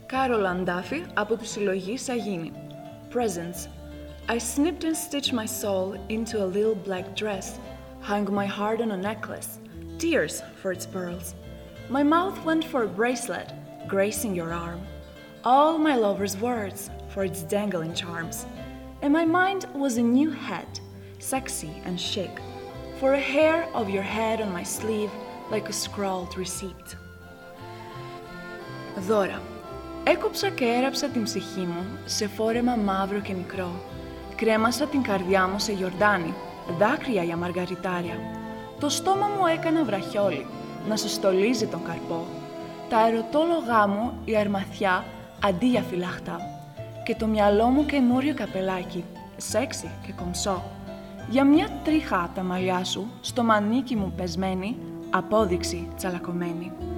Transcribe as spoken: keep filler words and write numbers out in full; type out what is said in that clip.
Κάρολαν Ντάφι από τη συλλογή Σαγίνη. Presents. I snipped and stitched my soul into a little black dress, hung my heart on a necklace, tears for its pearls. My mouth went for a bracelet, gracing your arm. All my lover's words for its dangling charms. And my mind was a new head, sexy and chic, for a hair of your head on my sleeve like a scrawled receipt. Δώρα. Έκοψα και έραψα την ψυχή μου σε φόρεμα μαύρο και μικρό. Κρέμασα την καρδιά μου σε γιορτάνι, δάκρυα για μαργαριτάρια. Το στόμα μου έκανα βραχιόλι, να σου στολίζει τον καρπό. Τα ερωτόλογά μου η αρμαθιά αντί για φυλαχτά. Και το μυαλό μου καινούριο καπελάκι, σεξι και κομψό. Για μια τρίχα απ' τα μαλλιά σου, στο μανίκι μου πεσμένη, απόδειξη τσαλακωμένη.